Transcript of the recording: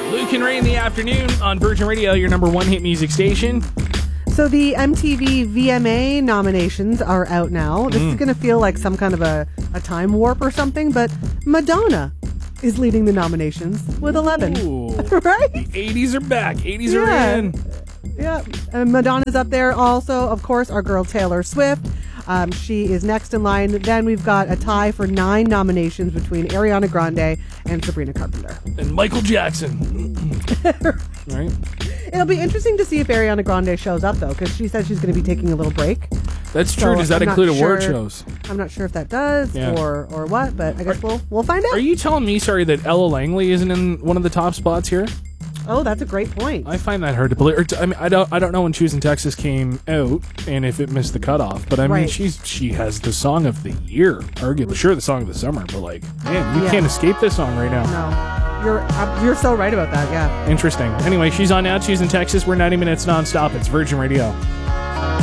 Luke and Ray in the afternoon on Virgin Radio, your number one hit music station. So the MTV VMA nominations are out now. This is going to feel like some kind of a time warp or something, but Madonna is leading the nominations with 11. Ooh. Right? The 80s are back. 80s are in. Yeah. And Madonna's up there. Also, of course, our girl Taylor Swift. She is next in line. Then we've got a tie for 9 nominations between Ariana Grande and Sabrina Carpenter. And Michael Jackson. Right? It'll be interesting to see if Ariana Grande shows up, though, because she said she's going to be taking a little break. That's true. Does that include award shows? I'm not sure if that does or what, but I guess we'll find out. Are you telling me, that Ella Langley isn't in one of the top spots here? Oh, that's a great point. I find that hard to believe. I mean, I don't know when Choosing Texas came out and if it missed the cutoff, but I mean, she has the song of the year, arguably. Sure, the song of the summer, but man, you can't escape this song right now. No, you're so right about that. Yeah. Interesting. Anyway, she's on now. Choosing Texas. We're 90 minutes nonstop. It's Virgin Radio.